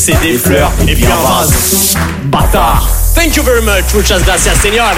C'est des fleurs et puis un vase. Bâtard. Thank you very much. Muchas gracias, señora.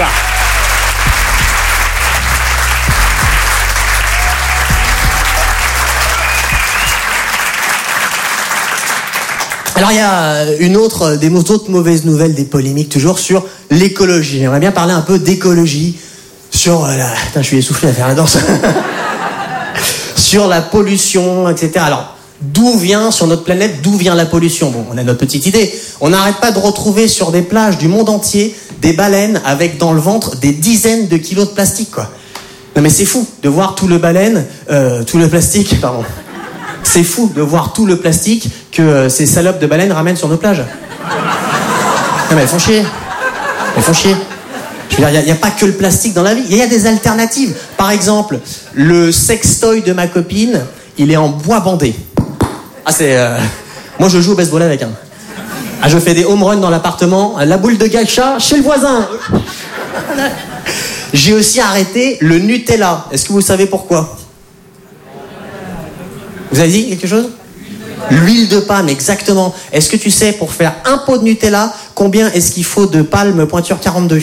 Alors il y a des autres mauvaises nouvelles, des polémiques toujours sur l'écologie. J'aimerais bien parler un peu d'écologie sur Putain, je suis essoufflé à faire la danse. Sur la pollution, etc. Alors, sur notre planète, d'où vient la pollution? Bon, on a notre petite idée. On n'arrête pas de retrouver sur des plages du monde entier des baleines avec dans le ventre des dizaines de kilos de plastique, quoi. Non mais c'est fou de voir tout le plastique, pardon. C'est fou de voir tout le plastique que ces salopes de baleines ramènent sur nos plages. Non mais elles font chier. Je veux dire, il n'y a pas que le plastique dans la vie, il y a des alternatives. Par exemple, le sextoy de ma copine, il est en bois bandé. Moi je joue au baseball avec. Je fais des home runs dans l'appartement, la boule de gacha chez le voisin. J'ai aussi arrêté le Nutella. Est-ce que vous savez pourquoi? Vous avez dit quelque chose? L'huile de palme, exactement. Est-ce que tu sais, pour faire un pot de Nutella, combien est-ce qu'il faut de palme pointure 42?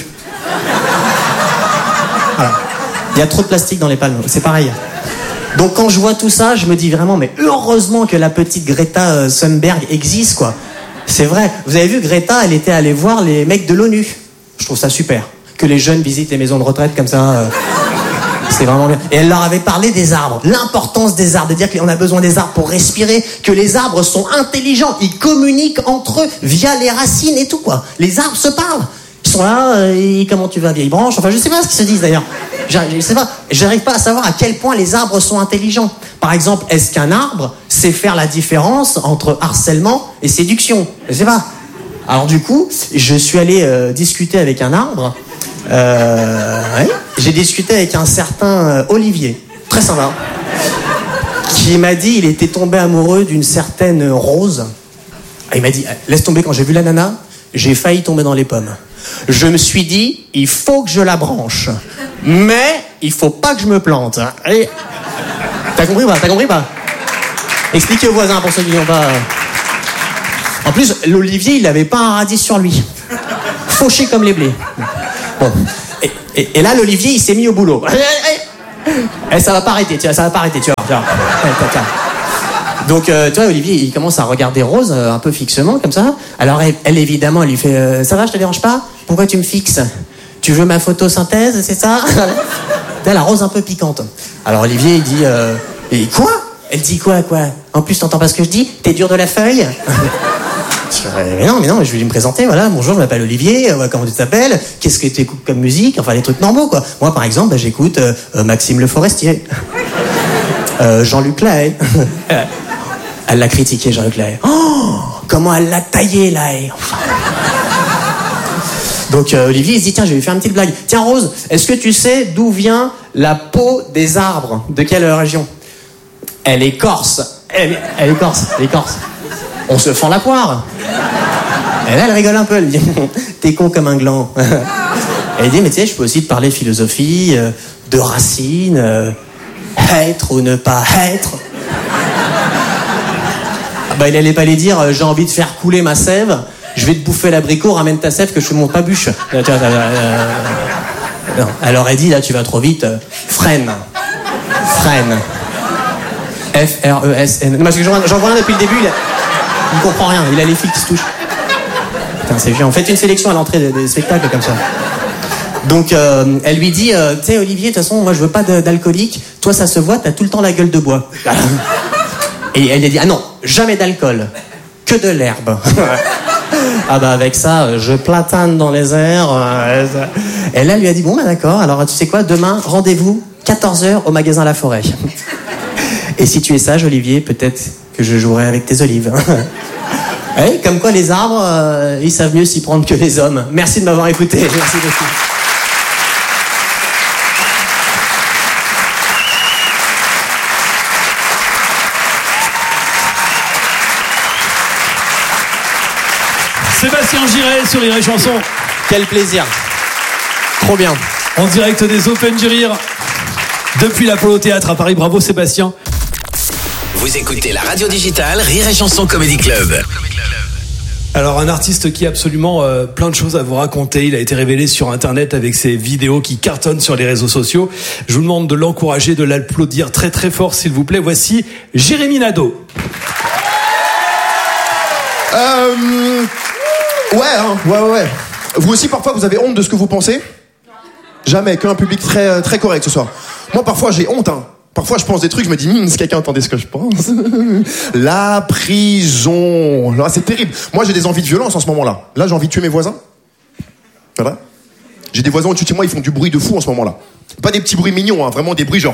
Voilà. Il y a trop de plastique dans les palmes, c'est pareil. Donc quand je vois tout ça, je me dis vraiment, mais heureusement que la petite Greta Thunberg existe, quoi. C'est vrai. Vous avez vu, Greta, elle était allée voir les mecs de l'ONU. Je trouve ça super. Que les jeunes visitent les maisons de retraite comme ça... C'est vraiment bien. Et elle leur avait parlé des arbres, l'importance des arbres, de dire qu'on a besoin des arbres pour respirer, que les arbres sont intelligents, ils communiquent entre eux via les racines et tout, quoi. Les arbres se parlent. Ils sont là, et comment tu vas, vieille branche? Enfin, je sais pas ce qu'ils se disent d'ailleurs. Je sais pas. J'arrive pas à savoir à quel point les arbres sont intelligents. Par exemple, est-ce qu'un arbre sait faire la différence entre harcèlement et séduction? Je sais pas. Alors du coup, je suis allé discuter avec un arbre. Ouais. J'ai discuté avec un certain Olivier, très sympa, qui m'a dit il était tombé amoureux d'une certaine Rose. Il m'a dit laisse tomber, quand j'ai vu la nana, j'ai failli tomber dans les pommes. Je me suis dit il faut que je la branche, mais il faut pas que je me plante. Et... T'as compris pas? Expliquez aux voisins pour ceux qui n'ont pas. En plus, l'Olivier il avait pas un radis sur lui, fauché comme les blés. Bon. Et là, l'Olivier, il s'est mis au boulot. Et ça va pas arrêter, tu vois. Donc, tu vois, Olivier, il commence à regarder Rose un peu fixement, comme ça. Alors, elle évidemment, elle lui fait ça va, je te dérange pas? Pourquoi tu me fixes? Tu veux ma photosynthèse, c'est ça? T'as la Rose un peu piquante. Alors, Olivier, il dit et quoi? Elle dit quoi? En plus, t'entends pas ce que je dis? T'es dur de la feuille? Mais non, je vais me présenter, voilà, bonjour, je m'appelle Olivier, comment tu t'appelles, qu'est-ce que tu écoutes comme musique, enfin les trucs normaux, quoi. Moi, par exemple, j'écoute Maxime Le Forestier, Jean-Luc Lahaye. Elle l'a critiqué, Jean-Luc Lahaye. Oh, comment elle l'a taillé, Lahaye. Donc Olivier, il se dit, tiens, je vais lui faire une petite blague. Tiens, Rose, est-ce que tu sais d'où vient la peau des arbres? De quelle région? Elle est corse. Elle est corse. On se fend la poire. Et là, elle rigole un peu, elle dit t'es con comme un gland. Elle dit mais tu sais, je peux aussi te parler de philosophie, de racines, être ou ne pas être. Il allait pas lui dire j'ai envie de faire couler ma sève, je vais te bouffer l'abricot, ramène ta sève que je monte pas bûche. Non. Elle aurait dit là tu vas trop vite, freine. F-R-E-S-N. Non, parce que j'en vois un depuis le début, il comprend rien, il a les fils qui se touchent. Putain, c'est chiant. On fait une sélection à l'entrée des spectacles comme ça. Donc, elle lui dit, tu sais, Olivier, de toute façon, moi, je veux pas d'alcoolique. Toi, ça se voit, t'as tout le temps la gueule de bois. Et elle lui a dit, ah non, jamais d'alcool. Que de l'herbe. Avec ça, je platane dans les airs. Et là, elle lui a dit, bon, d'accord, alors, tu sais quoi, demain, rendez-vous, 14h, au magasin La Forêt. Et si tu es sage, Olivier, peut-être que je jouerai avec tes olives. Ouais, comme quoi les arbres, ils savent mieux s'y prendre que les hommes. Merci de m'avoir écouté. Merci beaucoup. Sébastien Giret sur Rire et Chanson. Quel plaisir. Trop bien. En direct des Open du Rire. Depuis l'Apollo Théâtre à Paris. Bravo Sébastien. Vous écoutez la radio digitale Rire et Chanson Comedy Club. Alors un artiste qui a absolument plein de choses à vous raconter. Il a été révélé sur Internet avec ses vidéos qui cartonnent sur les réseaux sociaux. Je vous demande de l'encourager, de l'applaudir très très fort s'il vous plaît. Voici Jérémy Nadeau. Ouais. Vous aussi parfois vous avez honte de ce que vous pensez ? Jamais, qu'un public très, très correct ce soir. Moi parfois j'ai honte, hein. Parfois je pense des trucs, je me dis, si quelqu'un entendait ce que je pense. La prison. Là, c'est terrible. Moi j'ai des envies de violence en ce moment-là. Là j'ai envie de tuer mes voisins. Voilà. J'ai des voisins au-dessus de chez moi, ils font du bruit de fou en ce moment-là. Pas des petits bruits mignons, hein, vraiment des bruits genre...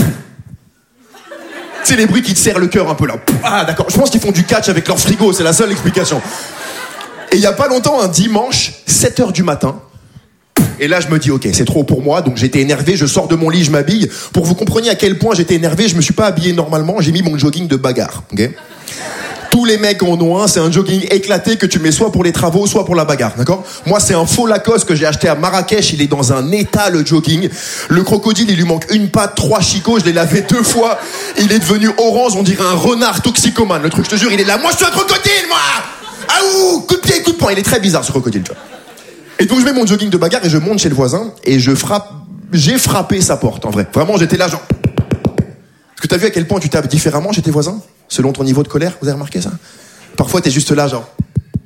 C'est les bruits qui te serrent le cœur un peu là. Ah d'accord, je pense qu'ils font du catch avec leur frigo, c'est la seule explication. Et il y a pas longtemps, un dimanche, 7h du matin, et là je me dis ok, c'est trop pour moi, donc j'étais énervé, je sors de mon lit, je m'habille. Pour que vous compreniez à quel point j'étais énervé, je me suis pas habillé normalement, j'ai mis mon jogging de bagarre, ok ? Tous les mecs en ont un, c'est un jogging éclaté que tu mets soit pour les travaux, soit pour la bagarre, d'accord ? Moi, c'est un faux Lacoste que j'ai acheté à Marrakech, il est dans un état, le jogging. Le crocodile, il lui manque une patte, 3 chicots, je l'ai lavé 2 fois. Il est devenu orange, on dirait un renard toxicomane. Le truc, je te jure, il est là. Moi, je suis un crocodile, moi ! Ah ouh, coup de pied, coup de poing. Il est très bizarre, ce crocodile, tu vois. Et donc, je mets mon jogging de bagarre et je monte chez le voisin et je frappe. J'ai frappé sa porte, en vrai. Vraiment, j'étais là, genre... Est-ce que t'as vu à quel point tu tapes différemment chez tes voisins ? Selon ton niveau de colère, vous avez remarqué ça ? Parfois, t'es juste là, genre...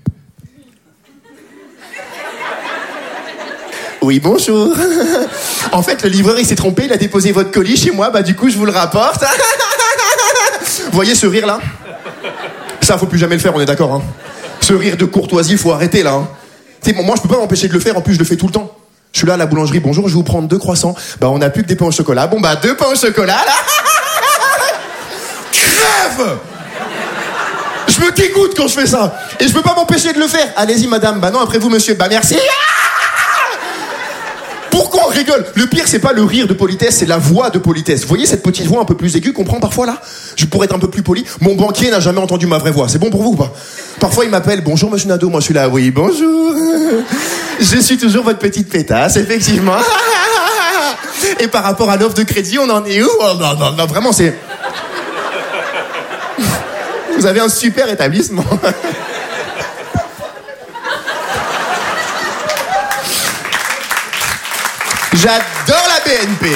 Oui, bonjour. En fait, le livreur, il s'est trompé, il a déposé votre colis chez moi, bah du coup, je vous le rapporte. Vous voyez ce rire-là ? Ça, faut plus jamais le faire, on est d'accord, hein ? Ce rire de courtoisie, faut arrêter, là. Hein. Tu sais, moi, je peux pas m'empêcher de le faire, en plus, je le fais tout le temps. Je suis là à la boulangerie, bonjour, je vais vous prendre 2 croissants. Bah, on n'a plus que des pains au chocolat. Bon, bah, 2 pains au chocolat, là. Crève ! Je me dégoûte quand je fais ça. Et je peux pas m'empêcher de le faire. Allez-y, madame. Bah non, après vous, monsieur. Bah merci. Pourquoi on rigole ? Le pire, c'est pas le rire de politesse, c'est la voix de politesse. Vous voyez cette petite voix un peu plus aiguë qu'on prend parfois là ? Je pourrais être un peu plus poli. Mon banquier n'a jamais entendu ma vraie voix. C'est bon pour vous ou pas ? Parfois, il m'appelle. Bonjour, monsieur Nadeau. Moi, je suis là. Oui, bonjour. Je suis toujours votre petite pétasse, effectivement. Et par rapport à l'offre de crédit, on en est où ? Oh, non, vraiment, c'est... Vous avez un super établissement. J'adore la BNP.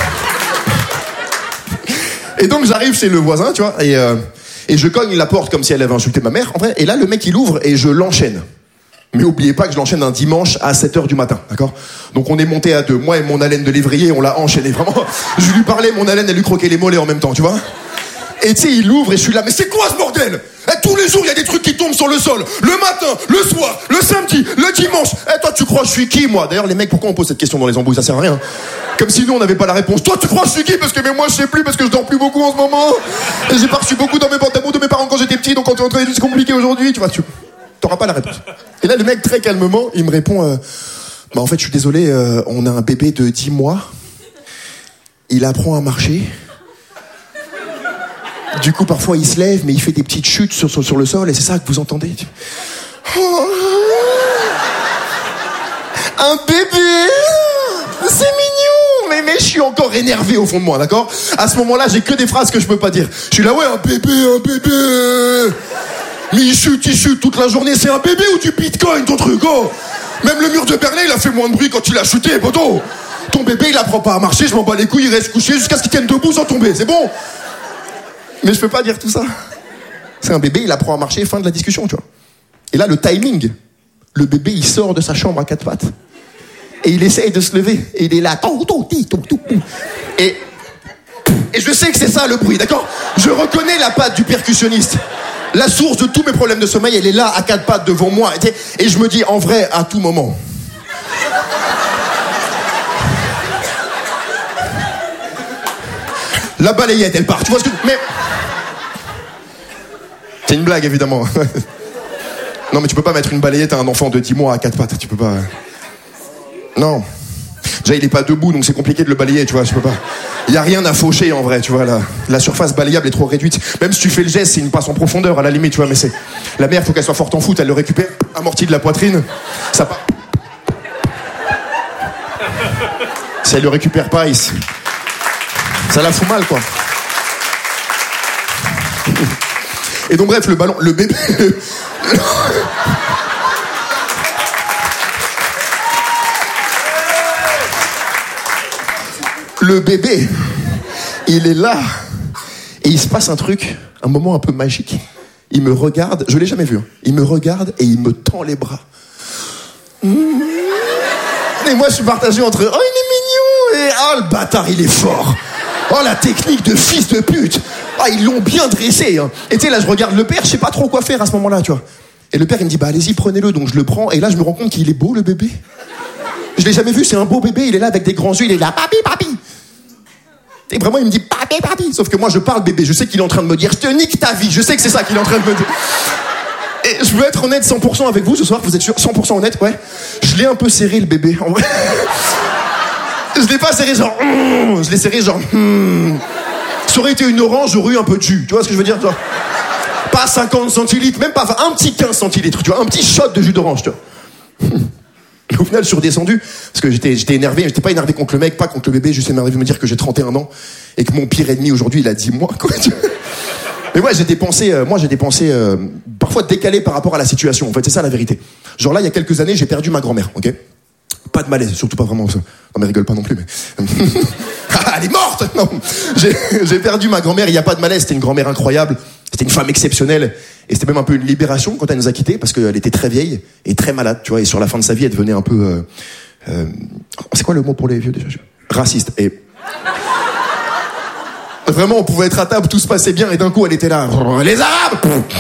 Et donc j'arrive chez le voisin, tu vois, et je cogne la porte comme si elle avait insulté ma mère, en vrai. Et là, le mec, il ouvre et je l'enchaîne. Mais oubliez pas que je l'enchaîne un dimanche à 7h du matin, d'accord ? Donc on est monté à 2, moi et mon haleine de lévrier, on l'a enchaîné, vraiment. Je lui parlais, mon haleine, elle lui croquait les mollets en même temps, tu vois ? Et tu sais, il ouvre et je suis là, mais c'est quoi ce bordel ? Tous les jours, il y a des trucs qui tombent sur le sol. Le matin, le soir, le samedi, le dimanche. Toi, tu crois que je suis qui, moi ? D'ailleurs, les mecs, pourquoi on pose cette question dans les embrouilles ? Ça sert à rien. Comme si nous, on n'avait pas la réponse. Toi, tu crois que je suis qui ? Parce que mais moi, je sais plus, parce que je dors plus beaucoup en ce moment. Et j'ai pas reçu beaucoup dans mes bandes d'amour de mes parents quand j'étais petit, donc quand tu es entré, c'est compliqué aujourd'hui. Tu vois, tu t'auras pas la réponse. Et là, le mec, très calmement, il me répond, en fait, je suis désolé, on a un bébé de 10 mois. Il apprend à marcher. Du coup, parfois, il se lève, mais il fait des petites chutes sur le sol, et c'est ça que vous entendez. Oh, un bébé, c'est mignon, mais je suis encore énervé au fond de moi, d'accord ? À ce moment-là, j'ai que des phrases que je peux pas dire. Je suis là, ouais, un bébé. Mais il chute toute la journée. C'est un bébé ou du bitcoin, ton truc, oh ? Même le mur de Berlin, il a fait moins de bruit quand il a chuté, poteau. Ton bébé, il apprend pas à marcher, je m'en bats les couilles, il reste couché jusqu'à ce qu'il tienne debout sans tomber, c'est bon ? Mais je peux pas dire tout ça. C'est un bébé, il apprend à marcher, fin de la discussion, tu vois. Et là, le timing. Le bébé, il sort de sa chambre à 4 pattes. Et il essaye de se lever. Et il est là. Et je sais que c'est ça le bruit, d'accord ? Je reconnais la patte du percussionniste. La source de tous mes problèmes de sommeil, elle est là, à 4 pattes devant moi. Et je me dis, en vrai, à tout moment. La balayette, elle part. Tu vois ce que... Mais... C'est une blague, évidemment. Non, mais tu peux pas mettre une balayette à un enfant de 10 mois à 4 pattes. Tu peux pas... Non. Déjà, il est pas debout, donc c'est compliqué de le balayer, tu vois. Je peux pas... Il y a rien à faucher, en vrai, tu vois. La surface balayable est trop réduite. Même si tu fais le geste, c'est une passe en profondeur, à la limite, tu vois. Mais c'est... La mère, faut qu'elle soit forte en foot. Elle le récupère, amorti de la poitrine. Ça part... Si elle le récupère pas, ça la fout mal, quoi. Et donc bref, le bébé... le bébé, il est là. Et il se passe un truc, un moment un peu magique. Il me regarde, je l'ai jamais vu, hein. Il me regarde et il me tend les bras. Et moi je suis partagé entre oh il est mignon et oh le bâtard il est fort. Oh la technique de fils de pute. Ah ils l'ont bien dressé hein. Et tu sais là je regarde le père, je sais pas trop quoi faire à ce moment-là tu vois. Et le père il me dit bah allez-y prenez-le, donc je le prends et là je me rends compte qu'il est beau le bébé. Je l'ai jamais vu, c'est un beau bébé, il est là avec des grands yeux, il est là papi papi. Et vraiment il me dit papi papi, sauf que moi je parle bébé, je sais qu'il est en train de me dire je te nique ta vie, je sais que c'est ça qu'il est en train de me dire. Et je veux être honnête 100% avec vous ce soir, vous êtes sûr 100% honnête, ouais. Je l'ai un peu serré le bébé, en vrai. Je l'ai pas serré genre je l'ai serré genre Ça aurait été une orange, j'aurais eu un peu de jus, tu vois ce que je veux dire toi. Pas 50 centilitres, même pas, enfin, un petit 15 centilitres, tu vois, un petit shot de jus d'orange, tu vois. Au final, je suis redescendu, parce que j'étais énervé, j'étais pas énervé contre le mec, pas contre le bébé, juste énervé de me dire que j'ai 31 ans, et que mon pire ennemi aujourd'hui, il a 10 mois, quoi. Mais ouais, j'ai des pensées parfois décalées par rapport à la situation, en fait, c'est ça la vérité. Genre là, il y a quelques années, j'ai perdu ma grand-mère, ok? Pas de malaise, surtout pas vraiment ça. Non mais rigole pas non plus, mais... Elle est morte! Non, j'ai perdu ma grand-mère, il y a pas de malaise, c'était une grand-mère incroyable, c'était une femme exceptionnelle, et c'était même un peu une libération quand elle nous a quittés, parce qu'elle était très vieille et très malade, tu vois, et sur la fin de sa vie, elle devenait un peu... c'est quoi le mot pour les vieux déjà? Raciste. Et... Vraiment, on pouvait être à table, tout se passait bien, et d'un coup, elle était là. Les Arabes!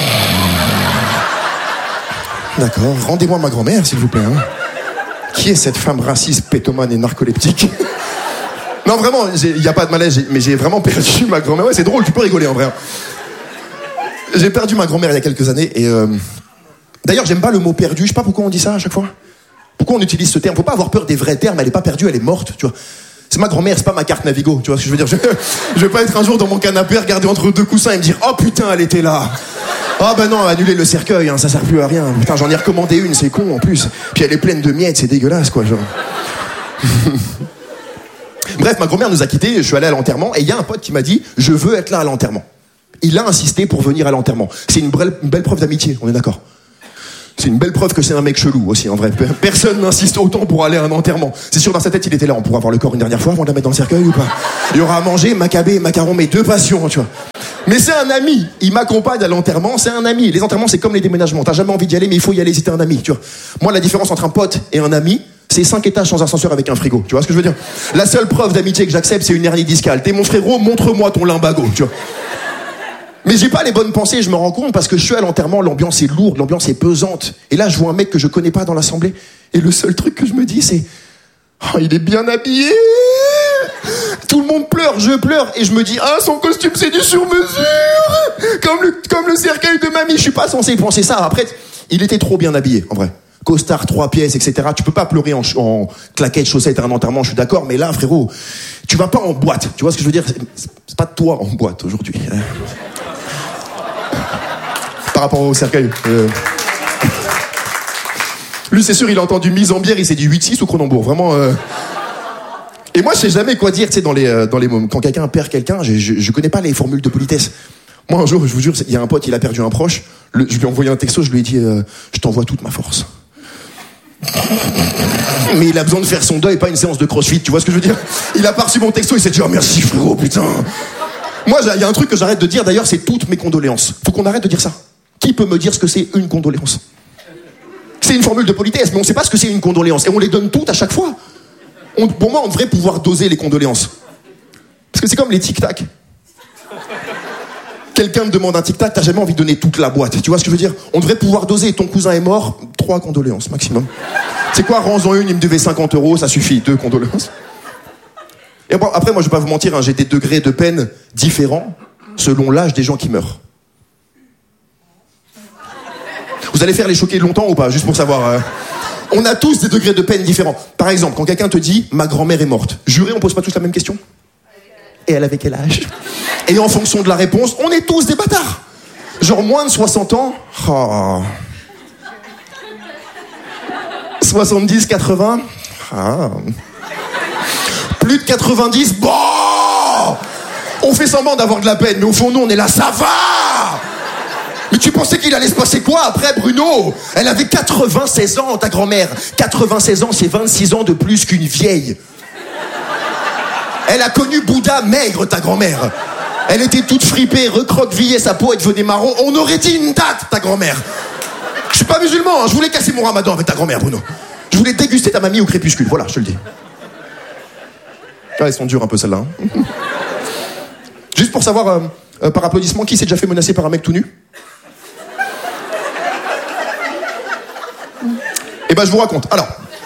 D'accord, rendez-moi ma grand-mère, s'il vous plaît. Hein. Qui est cette femme raciste, pétomane et narcoleptique? Non, vraiment, il n'y a pas de malaise, mais j'ai vraiment perdu ma grand-mère. Ouais, c'est drôle, tu peux rigoler en vrai. Hein. J'ai perdu ma grand-mère il y a quelques années, et d'ailleurs, j'aime pas le mot perdu, je sais pas pourquoi on dit ça à chaque fois. Pourquoi on utilise ce terme? Faut pas avoir peur des vrais termes, elle est pas perdue, elle est morte, tu vois. C'est ma grand-mère, c'est pas ma carte Navigo, tu vois ce que je veux dire. Je vais pas être un jour dans mon canapé, regarder entre deux coussins et me dire « Oh putain, elle était là !» Ah ben non, annuler le cercueil, hein, ça sert plus à rien. Putain, j'en ai recommandé une, c'est con en plus. Puis elle est pleine de miettes, c'est dégueulasse quoi, genre. Bref, ma grand-mère nous a quittés, je suis allé à l'enterrement, et il y a un pote qui m'a dit « Je veux être là à l'enterrement ». Il a insisté pour venir à l'enterrement. C'est une belle preuve d'amitié, on est d'accord. C'est une belle preuve que c'est un mec chelou aussi, en vrai. Personne n'insiste autant pour aller à un enterrement. C'est sûr, dans sa tête, il était là. On pourra voir le corps une dernière fois avant de la mettre dans le cercueil ou pas? Il y aura à manger, macabé et macaron, mes deux passions, tu vois. Mais c'est un ami. Il m'accompagne à l'enterrement, c'est un ami. Les enterrements, c'est comme les déménagements. T'as jamais envie d'y aller, mais il faut y aller si t'es un ami, tu vois. Moi, la différence entre un pote et un ami, c'est 5 étages sans ascenseur avec un frigo. Tu vois ce que je veux dire? La seule preuve d'amitié que j'accepte, c'est une hernie discale. T'es mon frérot, montre-moi ton limbago, tu vois. Mais j'ai pas les bonnes pensées, je me rends compte, parce que je suis à l'enterrement, l'ambiance est lourde, l'ambiance est pesante. Et là, je vois un mec que je connais pas dans l'assemblée. Et le seul truc que je me dis, c'est... Oh, il est bien habillé. Tout le monde pleure, je pleure. Et je me dis, ah, son costume, c'est du sur-mesure. Comme le cercueil de mamie. Je suis pas censé penser ça. Après, il était trop bien habillé, en vrai. Costard, 3 pièces, etc. Tu peux pas pleurer en claquettes, chaussettes à un enterrement, je suis d'accord. Mais là, frérot, tu vas pas en boîte. Tu vois ce que je veux dire? C'est pas toi en boîte aujourd'hui. Par rapport au cercueil. Lui, c'est sûr, il a entendu mise en bière, il s'est dit 8-6 ou Cronenbourg. Vraiment. Et moi, je sais jamais quoi dire, tu sais, dans les moments. Quand quelqu'un perd quelqu'un, je connais pas les formules de politesse. Moi, un jour, je vous jure, il y a un pote, il a perdu un proche. Je lui ai envoyé un texto, je lui ai dit, je t'envoie toute ma force. Mais il a besoin de faire son deuil, pas une séance de crossfit, tu vois ce que je veux dire? Il a pas reçu mon texto, il s'est dit, oh merci frérot, putain. Moi, il y a un truc que j'arrête de dire, d'ailleurs, c'est toutes mes condoléances. Faut qu'on arrête de dire ça. Qui peut me dire ce que c'est une condoléance? C'est une formule de politesse, mais on sait pas ce que c'est une condoléance. Et on les donne toutes à chaque fois. Pour moi, on devrait pouvoir doser les condoléances. Parce que c'est comme les tic-tac. Quelqu'un te demande un tic-tac, t'as jamais envie de donner toute la boîte. Tu vois ce que je veux dire? On devrait pouvoir doser. Ton cousin est mort, 3 condoléances maximum. C'est quoi, rends-en une, il me devait 50 €, ça suffit, 2 condoléances. Et bon, après, moi, je vais pas vous mentir, hein, j'ai des degrés de peine différents selon l'âge des gens qui meurent. Vous allez faire les choquer longtemps ou pas? Juste pour savoir. On a tous des degrés de peine différents. Par exemple, quand quelqu'un te dit « ma grand-mère est morte », juré, on pose pas tous la même question? Et elle avait quel âge? Et en fonction de la réponse, on est tous des bâtards. Genre moins de 60 ans. Oh. 70, 80. Ah. Plus de 90. Bon, on fait semblant d'avoir de la peine, mais au fond, nous, on est là, ça va. Mais tu pensais qu'il allait se passer quoi après, Bruno? Elle avait 96 ans, ta grand-mère. 96 ans, c'est 26 ans de plus qu'une vieille. Elle a connu Bouddha maigre, ta grand-mère. Elle était toute fripée, recroquevillée, sa peau, elle devenait marron. On aurait dit une date, ta grand-mère. Je suis pas musulman, hein. Je voulais casser mon ramadan avec ta grand-mère, Bruno. Je voulais déguster ta mamie au crépuscule, voilà, je te le dis. Ah, elles sont dures un peu celles-là. Hein. Juste pour savoir, par applaudissement, qui s'est déjà fait menacer par un mec tout nu? Eh ben, je vous raconte. Alors,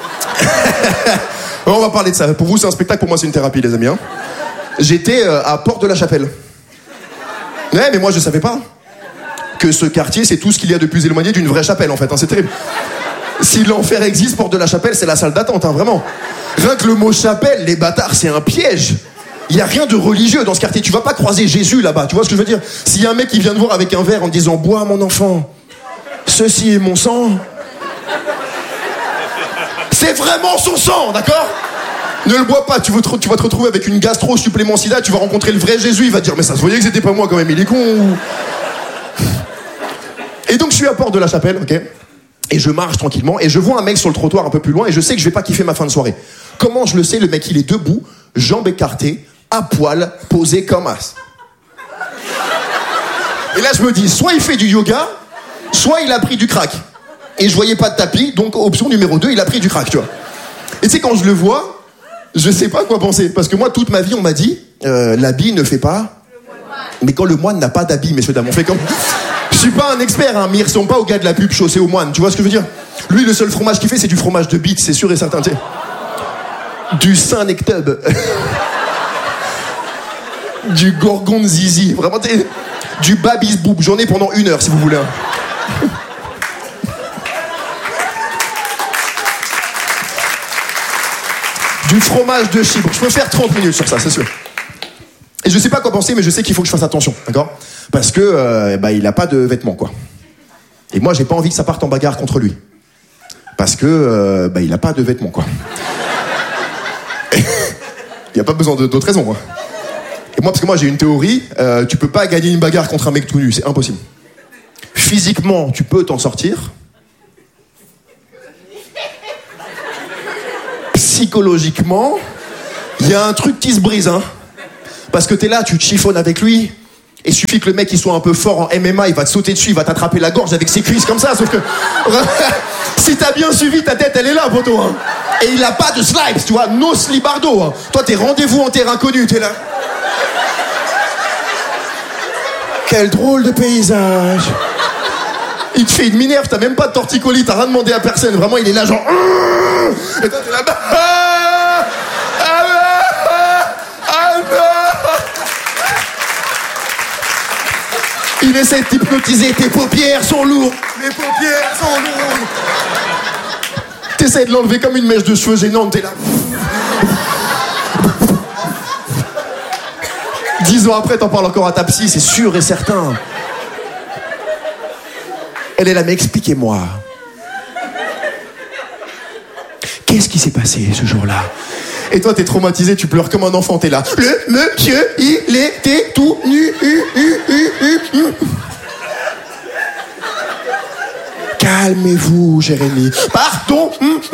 on va parler de ça. Pour vous, c'est un spectacle, pour moi, c'est une thérapie, les amis. Hein. J'étais à Porte-de-la-Chapelle. Ouais, mais moi, je savais pas que ce quartier, c'est tout ce qu'il y a de plus éloigné d'une vraie chapelle, en fait. Hein. C'est terrible. Si l'enfer existe, Porte-de-la-Chapelle, c'est la salle d'attente, hein, vraiment. Rien que le mot chapelle, les bâtards, c'est un piège. Il y a rien de religieux dans ce quartier. Tu vas pas croiser Jésus là-bas. Tu vois ce que je veux dire? S'il y a un mec qui vient te voir avec un verre en te disant « Bois, mon enfant, ceci est mon sang », c'est vraiment son sang, d'accord? Ne le bois pas, tu vas te retrouver avec une gastro supplément sida, tu vas rencontrer le vrai Jésus, il va te dire « Mais ça se voyait que c'était pas moi quand même, il est con ou... » Et donc je suis à Porte-de-la-Chapelle, ok? Et je marche tranquillement, et je vois un mec sur le trottoir un peu plus loin, et je sais que je vais pas kiffer ma fin de soirée. Comment je le sais? Le mec, il est debout, jambes écartées, à poil, posé comme as. Et là, je me dis, soit il fait du yoga, soit il a pris du crack. Et je voyais pas de tapis, donc option numéro 2, il a pris du crack, tu vois. Et tu sais, quand je le vois, je sais pas quoi penser. Parce que moi, toute ma vie, on m'a dit, l'habit ne fait pas... Mais quand le moine n'a pas d'habit, messieurs, dames, on fait comme... Je suis pas un expert, hein, mais ils ressemblent pas au gars de la pub chaussée au moine, tu vois ce que je veux dire? Lui, le seul fromage qu'il fait, c'est du fromage de bite, c'est sûr et certain, tu sais. Du Saint-Nectub. Du Gorgonzizi, vraiment, du Babis-Boub. J'en ai pendant 1 heure, si vous voulez. Hein. Du fromage de chibre. Je peux faire 30 minutes sur ça, c'est sûr. Et je sais pas quoi penser, mais je sais qu'il faut que je fasse attention, d'accord? Parce que, il a pas de vêtements, quoi. Et moi, j'ai pas envie que ça parte en bagarre contre lui. Parce que, il a pas de vêtements, quoi. Il y a pas besoin d'autres raisons, hein. Et moi, parce que moi, j'ai une théorie, tu peux pas gagner une bagarre contre un mec tout nu, c'est impossible. Physiquement, tu peux t'en sortir. Psychologiquement, il y a un truc qui se brise, hein. Parce que t'es là, tu te chiffonnes avec lui, et il suffit que le mec il soit un peu fort en MMA, il va te sauter dessus, il va t'attraper la gorge avec ses cuisses comme ça, sauf que si t'as bien suivi, ta tête elle est là, poteau, hein. Et il a pas de slipes, tu vois, no slibardo, hein. Toi t'es rendez-vous en terrain connu, t'es là. Quel drôle de paysage. Il te fait une minerve, t'as même pas de torticolis, t'as rien demandé à personne, vraiment il est là genre... Et toi t'es là-bas... Il essaie de t'hypnotiser, tes paupières sont lourdes. Mes paupières sont lourdes. T'essaies de l'enlever comme une mèche de cheveux gênante, t'es là. 10 ans après, t'en parles encore à ta psy, c'est sûr et certain. Elle est là, mais expliquez-moi. Qu'est-ce qui s'est passé ce jour-là? Et toi, t'es traumatisé, tu pleures comme un enfant, t'es là. Le monsieur, il était tout nu. Calmez-vous, Jérémy. Pardon.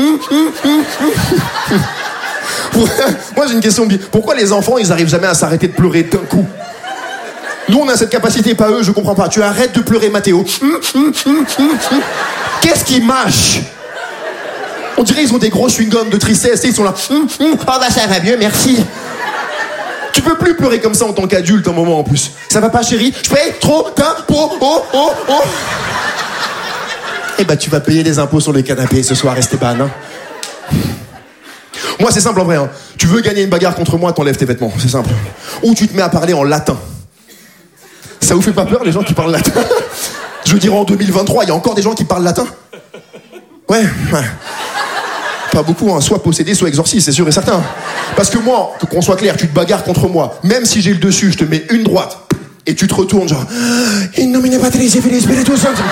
Moi, j'ai une question. Pourquoi les enfants, ils arrivent jamais à s'arrêter de pleurer d'un coup? Nous, on a cette capacité, pas eux, je comprends pas. Tu arrêtes de pleurer, Mathéo. Qu'est-ce qui mâche? On dirait qu'ils ont des gros chewing-gums de tristesse et ils sont là. Oh bah ça va mieux, merci. Tu peux plus pleurer comme ça en tant qu'adulte un moment en plus. Ça va pas, chérie? Je paye trop d'impôts. Oh. Eh bah tu vas payer les impôts sur le canapé ce soir, Esteban. Hein. Moi c'est simple en vrai. Hein. Tu veux gagner une bagarre contre moi, t'enlèves tes vêtements. C'est simple. Ou tu te mets à parler en latin. Ça vous fait pas peur les gens qui parlent latin? Je veux dire en 2023, il y a encore des gens qui parlent latin? Ouais. Pas beaucoup, hein. Soit possédé, soit exorciste, c'est sûr et certain. Parce que moi, qu'on soit clair, tu te bagarres contre moi. Même si j'ai le dessus, je te mets une droite. Et tu te retournes genre... In nomine Patris et Filii Spiritus Sancti.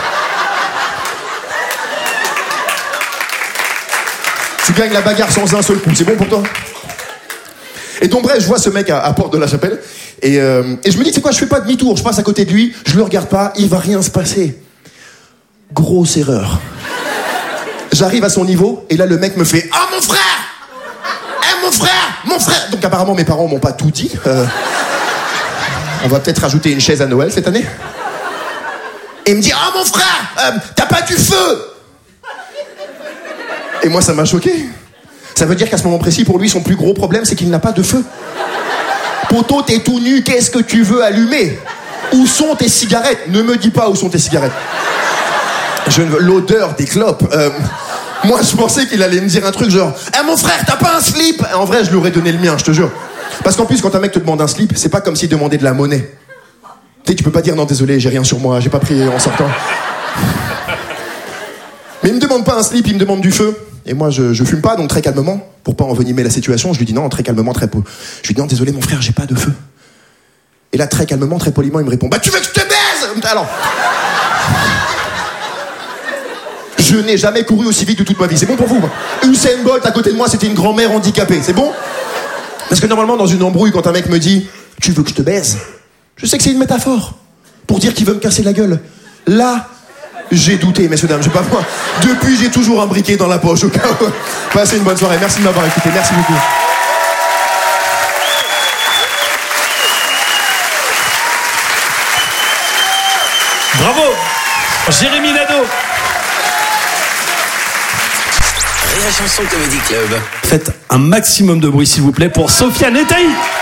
Tu gagnes la bagarre sans un seul coup. C'est bon pour toi? Et donc bref, je vois ce mec à Porte-de-la-Chapelle. Et je me dis, tu sais quoi, je fais pas demi-tour. Je passe à côté de lui, je le regarde pas, il va rien se passer. Grosse erreur. J'arrive à son niveau, et là, le mec me fait « Ah, mon frère! Eh, mon frère. Donc apparemment mes parents m'ont pas tout dit. On va peut-être rajouter une chaise à Noël cette année. Et il me dit, ah mon frère, t'as pas du feu. Et moi ça m'a choqué. Ça veut dire qu'à ce moment précis, pour lui, son plus gros problème, c'est qu'il n'a pas de feu. Poteau, t'es tout nu, qu'est-ce que tu veux allumer? Où sont tes cigarettes? Ne me dis pas où sont tes cigarettes. L'odeur des clopes. Moi, je pensais qu'il allait me dire un truc genre, mon frère, t'as pas un slip? En vrai, je lui aurais donné le mien, je te jure. Parce qu'en plus, quand un mec te demande un slip, c'est pas comme s'il demandait de la monnaie. Tu sais, tu peux pas dire non, désolé, j'ai rien sur moi, j'ai pas pris en sortant. Mais il me demande pas un slip, il me demande du feu. Et moi, je fume pas, donc très calmement, pour pas envenimer la situation, je lui dis non, très calmement, très peu. Je lui dis non, désolé, mon frère, j'ai pas de feu. Et là, très calmement, très poliment, il me répond, bah tu veux que je te baise? Alors. Je n'ai jamais couru aussi vite de toute ma vie. C'est bon pour vous? Usain Bolt à côté de moi, c'était une grand-mère handicapée. C'est bon? Parce que normalement, dans une embrouille, quand un mec me dit « Tu veux que je te baise ?» Je sais que c'est une métaphore pour dire qu'il veut me casser la gueule. Là, j'ai douté, messieurs, dames. Je sais pas moi. Depuis, j'ai toujours un briquet dans la poche au cas où. Passez une bonne soirée. Merci de m'avoir écouté. Merci beaucoup. Bravo, Jérémy Nadeau. Rire et Chanson Comedy Club. Faites un maximum de bruit, s'il vous plaît, pour Sofiane et Taï.